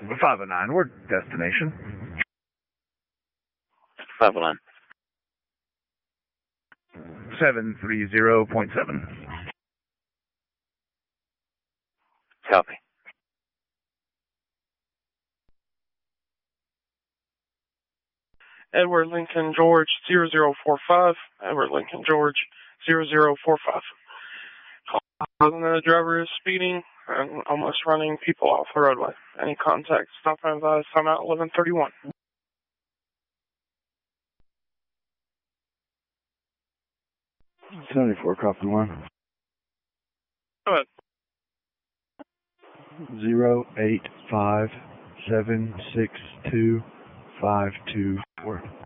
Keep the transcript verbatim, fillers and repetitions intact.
five oh nine, we're destination. five oh nine. seven three zero point seven. Copy. Edward Lincoln George zero zero four five. Edward Lincoln George zero zero four five. The driver is speeding and almost running people off the roadway. Any contact, stop and advise, time out eleven thirty-one. seventy-four, copy one. Go ahead. Zero eight five seven six two five two four.